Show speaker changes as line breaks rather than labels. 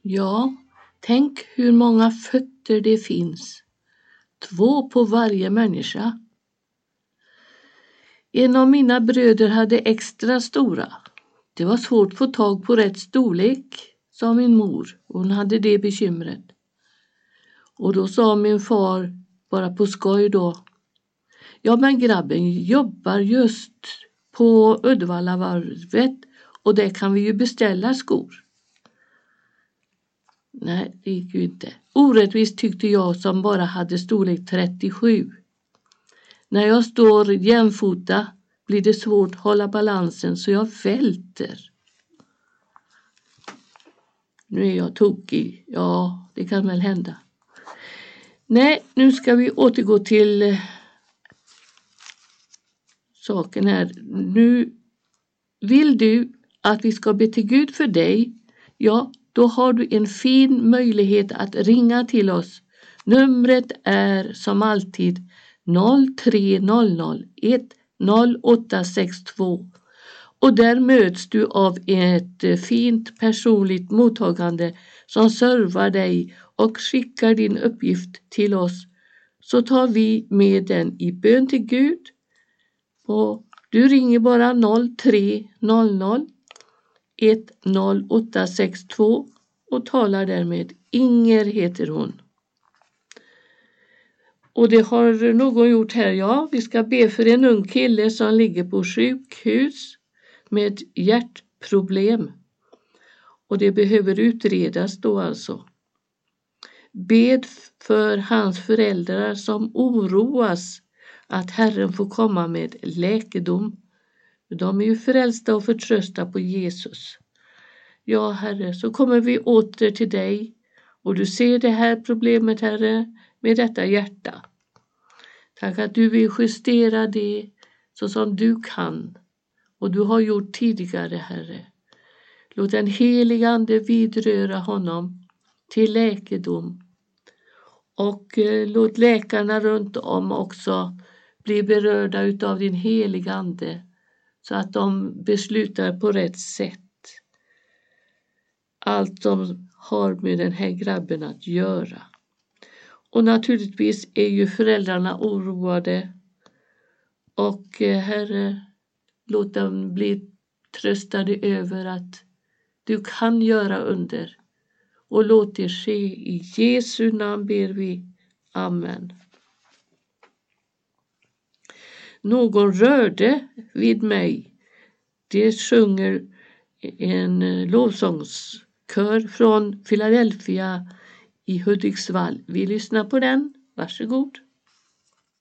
Ja, tänk hur många fötter det finns. 2 på varje människa. En av mina bröder hade extra stora. Det var svårt att få tag på rätt storlek, sa min mor. Hon hade det bekymret. Och då sa min far, bara på skoj då: ja, men grabben jobbar just på Uddevallavarvet och där kan vi ju beställa skor. Nej, det gick ju inte. Orättvist tyckte jag som bara hade storlek 37. När jag står jämfota blir det svårt att hålla balansen så jag välter. Nu är jag tokig. Ja, det kan väl hända. Nej, nu ska vi återgå till saken här. Nu vill du att vi ska be till Gud för dig. Ja, då har du en fin möjlighet att ringa till oss. Numret är som alltid 0300 10862 och där möts du av ett fint personligt mottagande som servar dig och skickar din uppgift till oss, så tar vi med den i bön till Gud. Och du ringer bara 0300 10862 och talar därmed. Inger heter hon. Och det har någon gjort här, ja. Vi ska be för en ung kille som ligger på sjukhus med hjärtproblem. Och det behöver utredas då alltså. Bed för hans föräldrar som oroas att Herren får komma med läkedom. De är ju frälsta och förtrösta på Jesus. Ja, Herre, så kommer vi åter till dig och du ser det här problemet, Herre, med detta hjärta. Tack att du vill justera det så som du kan och du har gjort tidigare, Herre. Låt den heliga Ande vidröra honom till läkedom och låt läkarna runt om också bli berörda utav din heliga Ande så att de beslutar på rätt sätt. Allt som har med den här grabben att göra. Och naturligtvis är ju föräldrarna oroade. Och Herre, låt dem bli tröstade över att du kan göra under. Och låt det ske i Jesu namn ber vi. Amen. Någon rörde vid mig. Det sjunger en lovsångskör från Philadelphia i Hudiksvall. Vi lyssnar på den. Varsågod.